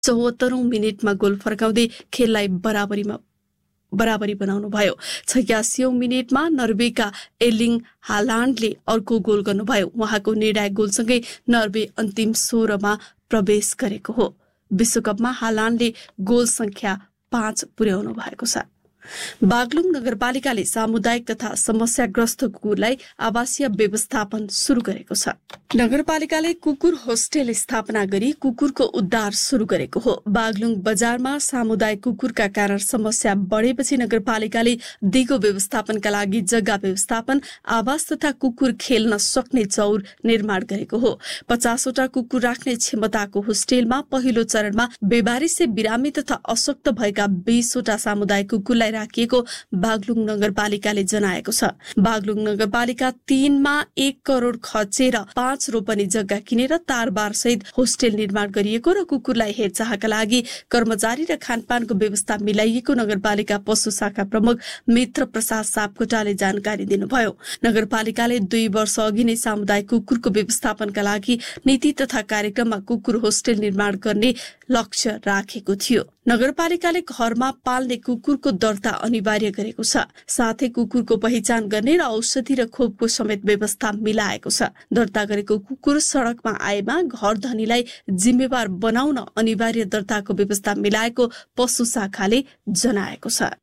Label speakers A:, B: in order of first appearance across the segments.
A: 74औं मिनेटमा गोल फर्काउँदै खेललाई बराबरी बनाउनु भयो। 86औं मिनेटमा नर्वेका एर्लिङ हालान्डले अर्को गोल गर्नुभयो। उहाँको निर्णायक गोलसँगै नर्वे अन्तिम 16मा प्रवेश गरेको हो। विश्वकपमा हालान्डले गोल संख्या 5 पुर्याउनु भएको छ। बागलुङ नगरपालिकाले सामुदायिक तथा समस्याग्रस्त कुकुरलाई आवासीय व्यवस्थापन शुरू गरेको छ। नगरपालिकाले कुकुर होस्टेल स्थापना गरी कुकुरको उद्धार शुरू गरेको हो। बागलुङ बजारमा सामुदायिक कुकुरका कारण समस्या बढेपछि नगरपालिकाले दिगो व्यवस्थापनका लागि जग्गा व्यवस्थापन, आवास तथा कुकुर खेल्न सक्ने चौर निर्माण गरेको हो। 50वटा कुकुर राख्ने क्षमताको होस्टेलमा पहिलो चरणमा बेवारिसे बिरामी तथा अशक्त भएका 20वटा सामुदायिक कुकुरलाई राखिएको बागलुङ नगरपालिकाले जनाएको छ। बागलुङ नगरपालिका 3मा 1 करोड खर्चेर 5 रोपनी जग्गा किनेर तारबार सहित होस्टेल निर्माण गरिएको र कुकुरलाई हेरचाहका लागि कर्मचारी र खानपानको व्यवस्था मिलाइएको नगरपालिका पशु शाखा प्रमुख मित्र प्रसाद सापकोटाले जानकारी दिनुभयो। नगरपालिकाले 2 वर्ष अघि नै सामुदायिक कुकुरको व्यवस्थापनका लागि नीति तथा कार्यक्रममा कुकुर होस्टेल निर्माण गर्ने लक्ष्य राखेको थियो। नगरपालिकाले घरमा पाल्ने कुकुरको दर्ता अनिवार्य गरेको छ। साथै कुकुरको पहिचान गर्ने र औषधि र खोपको समेत व्यवस्था मिलाएको छ। दर्ता गरेको कुकुर सड़कमा आएमा घर धनीलाई जिम्मेवार बनाउन अनिवार्य दर्ताको व्यवस्था मिलाएको पशु शाखाले जनाएको छ।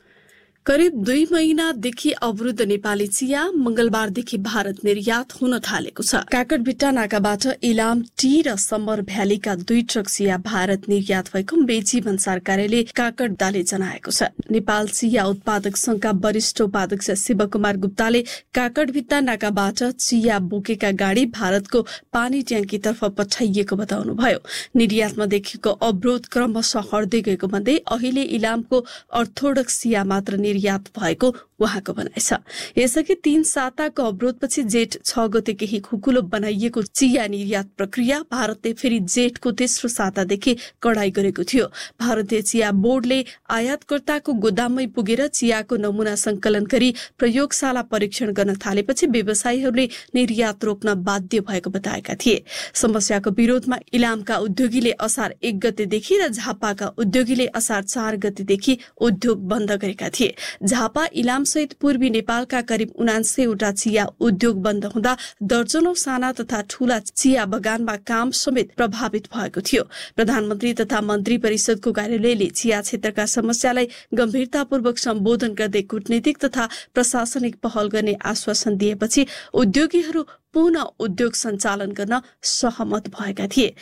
A: करिब 2 महिनादेखि अवरुद्ध नेपाली चिया मंगलबारदेखि भारत निर्यात हुन थालेको छ। काकडभिट्टा नाकाबाट इलाम टी र समर भ्यालीका 2 ट्रक चिया भारत निर्यात भएको मेची भन्सार कार्यालय काकडदाले जनाएको छ। नेपाल चिया उत्पादक संघका वरिष्ठ उपाध्यक्ष शिवकुमार गुप्ताले काकडभिट्टा नाकाबाट चिया बोकेका गाडी भारतको पानी ट्याङ्कीतर्फ पठाइएको बताउनुभयो। निर्यातमा देखिएको अवरोध क्रमशः हट्दै गएको भन्दै अहिले इलामको अर्थोडक्स चिया मात्र निर्यात भएको उहाँको भनाइ छ। यसअघि 3 साताको अवरोधपछि जेठ 6 गते केही खुकुलो बनाइएको चिया निर्यात प्रक्रिया भारतले फेरि जेठको तेस्रो सातादेखि कडाई गरेको थियो। भारतीय चिया बोर्डले आयातकर्ताको गोदाममै पुगेर चियाको नमूना संकलन गरी प्रयोगशाला परीक्षण गर्न थालेपछि व्यवसायीहरूले निर्यात रोक्न बाध्य भएको बताएका थिए। समस्याको विरोधमा इलामका उद्योगीले असार 1 गतेदेखि र झापाका उद्योगीले असार 4 गतेदेखि उद्योग बन्द गरेका थिए। झापा इलाम सहित पूर्वी नेपालका करिब 79वटा चिया उद्योग बन्द हुँदा दर्जनौं साना तथा ठूला चिया बगानमा काम समेत प्रभावित भएको थियो। प्रधानमन्त्री तथा मन्त्री परिषदको कार्यालयले चिया क्षेत्रका समस्यालाई गम्भीरतापूर्वक सम्बोधन गर्दै कूटनीतिक तथा प्रशासनिक पहल गर्ने आश्वासन दिएपछि उद्योगीहरू पुनः उद्योग सञ्चालन गर्न सहमत भएका थिए।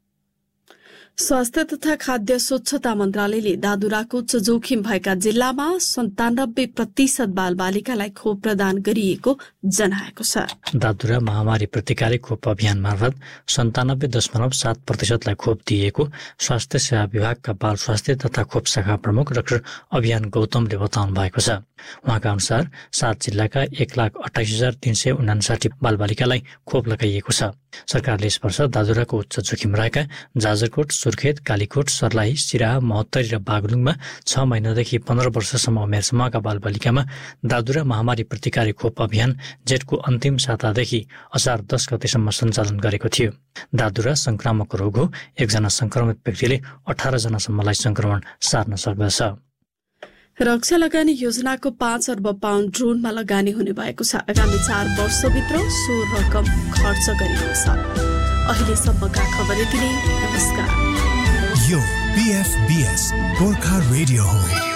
A: स्वास्थ्य तथा खाद्य स्वच्छता मन्त्रालयले दादुराको उच्च जोखिम भएका जिल्लामा 97% बालबालिकालाई खोप प्रदान गरिएको जनाएको छ।
B: दादुरा महामारी प्रतिकारक खोप अभियान मार्फत 97.7% लाई खोप दिएको स्वास्थ्य सेवा विभागका बाल स्वास्थ्य तथा खोप शाखा प्रमुख डाक्टर अभियान गौतमले बताउनु भएको छ। उहाँका अनुसार 7 जिल्लाका 1,28,359 बालबालिकालाई खोप लगाइएको छ। सरकारले यस वर्ष दादुराको उच्च जोखिम रहेका जाजरकोट, सुर्खेत, कालीकोट, सर्लाही, सिराहा, महोत्तरी र बागलुङमा 6 महिनादेखि 15 वर्षसम्म उमेर समूहका बालबालिकामा दादुरा महामारी प्रतिकारक खोप अभियान जेठको अन्तिम सातादेखि असार 10 गतेसम्म सञ्चालन गरेको थियो। दादुरा संक्रामक रोग हो। एकजना संक्रमित व्यक्तिले 18 जनासम्मलाई संक्रमण सार्न सक्दछ।
A: रक्षा लगानी योजनाको 5 अर्ब पाउन्ड ड्रोनमा लगानी हुने भएको छ। आगामी 4 वर्षभित्र सो रकम खर्च गरिनेछ। अहिलेसम्मका खबर यति नै। नमस्कार।
C: यो PFBS गोर्खा रेडियो हो।